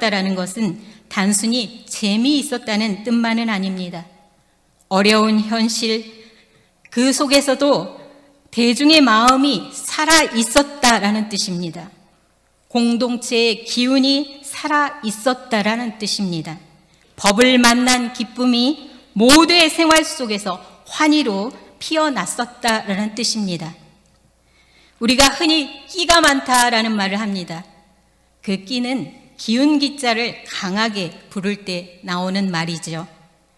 있었다라는 것은 단순히 재미있었다는 뜻만은 아닙니다. 어려운 현실, 그 속에서도 대중의 마음이 살아 있었다라는 뜻입니다. 공동체의 기운이 살아 있었다라는 뜻입니다. 법을 만난 기쁨이 모두의 생활 속에서 환희로 피어났었다라는 뜻입니다. 우리가 흔히 끼가 많다라는 말을 합니다. 그 끼는 기운 기자를 강하게 부를 때 나오는 말이죠.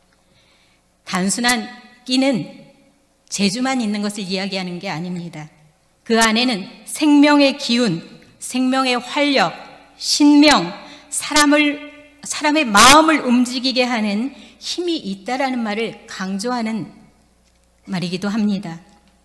단순한 끼는 재주만 있는 것을 이야기하는 게 아닙니다. 그 안에는 생명의 기운, 생명의 활력, 신명, 사람의 마음을 움직이게 하는 힘이 있다라는 말을 강조하는 말이기도 합니다.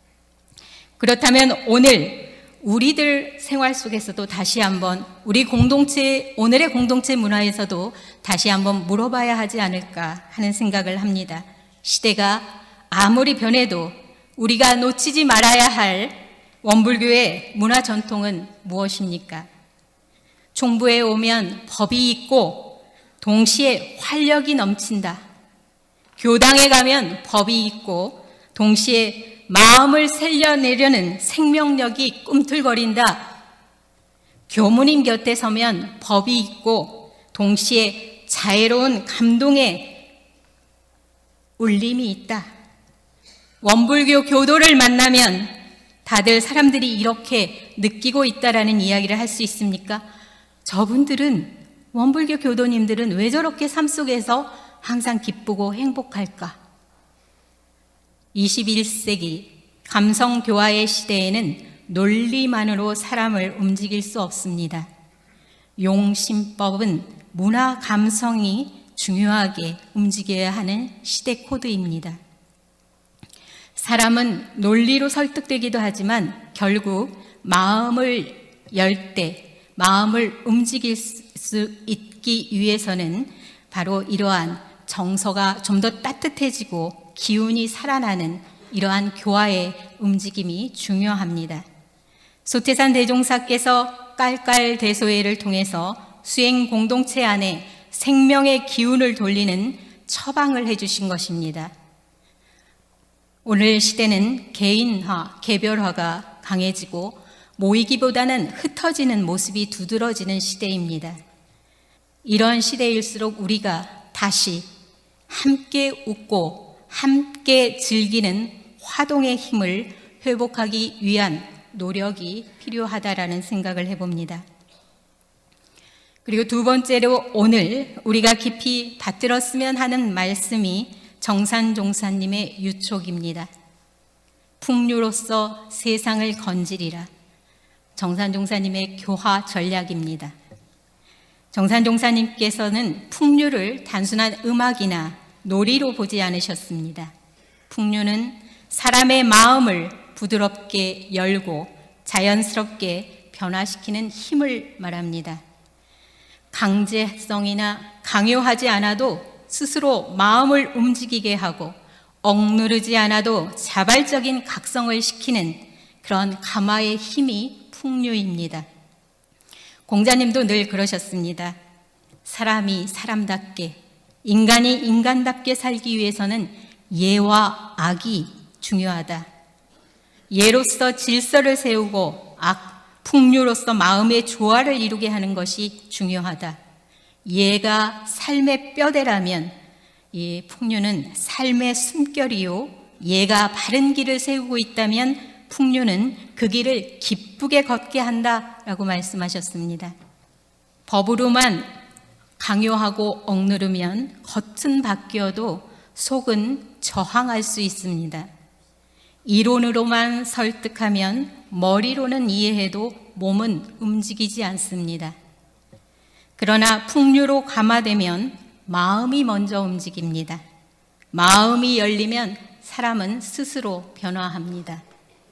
그렇다면 오늘 우리들 생활 속에서도 다시 한번 오늘의 공동체 문화에서도 다시 한번 물어봐야 하지 않을까 하는 생각을 합니다. 시대가 아무리 변해도 우리가 놓치지 말아야 할 원불교의 문화 전통은 무엇입니까? 총부에 오면 법이 있고 동시에 활력이 넘친다. 교당에 가면 법이 있고 동시에 마음을 살려내려는 생명력이 꿈틀거린다. 교무님 곁에 서면 법이 있고 동시에 자애로운 감동의 울림이 있다. 원불교 교도를 만나면 다들 사람들이 이렇게 느끼고 있다라는 이야기를 할 수 있습니까? 저분들은, 원불교 교도님들은 왜 저렇게 삶 속에서 항상 기쁘고 행복할까? 21세기 감성교화의 시대에는 논리만으로 사람을 움직일 수 없습니다. 용심법은 문화 감성이 중요하게 움직여야 하는 시대 코드입니다. 사람은 논리로 설득되기도 하지만 결국 마음을 열 때, 마음을 움직일 수 있기 위해서는 바로 이러한 정서가 좀 더 따뜻해지고 기운이 살아나는 이러한 교화의 움직임이 중요합니다. 소태산 대종사께서 깔깔대소회를 통해서 수행 공동체 안에 생명의 기운을 돌리는 처방을 해주신 것입니다. 오늘 시대는 개인화, 개별화가 강해지고 모이기보다는 흩어지는 모습이 두드러지는 시대입니다. 이런 시대일수록 우리가 다시 함께 웃고 함께 즐기는 화동의 힘을 회복하기 위한 노력이 필요하다라는 생각을 해봅니다. 그리고 두 번째로 오늘 우리가 깊이 받들었으면 하는 말씀이 정산종사님의 유촉입니다. 풍류로서 세상을 건지리라. 정산종사님의 교화 전략입니다. 정산종사님께서는 풍류를 단순한 음악이나 놀이로 보지 않으셨습니다. 풍류는 사람의 마음을 부드럽게 열고 자연스럽게 변화시키는 힘을 말합니다. 강제성이나 강요하지 않아도 스스로 마음을 움직이게 하고 억누르지 않아도 자발적인 각성을 시키는 그런 감화의 힘이 풍류입니다. 공자님도 늘 그러셨습니다. 사람이 사람답게, 인간이 인간답게 살기 위해서는 예와 악이 중요하다. 예로서 질서를 세우고 풍류로서 마음의 조화를 이루게 하는 것이 중요하다. 예가 삶의 뼈대라면 이 풍류는 삶의 숨결이요, 예가 바른 길을 세우고 있다면 풍류는 그 길을 기쁘게 걷게 한다라고 말씀하셨습니다. 법으로만 강요하고 억누르면 겉은 바뀌어도 속은 저항할 수 있습니다. 이론으로만 설득하면 머리로는 이해해도 몸은 움직이지 않습니다. 그러나 풍류로 감화되면 마음이 먼저 움직입니다. 마음이 열리면 사람은 스스로 변화합니다.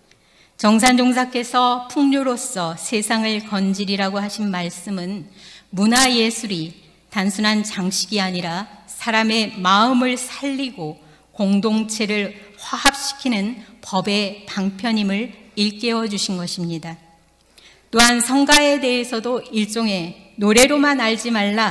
정산종사께서 풍류로서 세상을 건지리라고 하신 말씀은 문화예술이 단순한 장식이 아니라 사람의 마음을 살리고 공동체를 화합시키는 법의 방편임을 일깨워 주신 것입니다. 또한 성가에 대해서도 일종의 노래로만 알지 말라,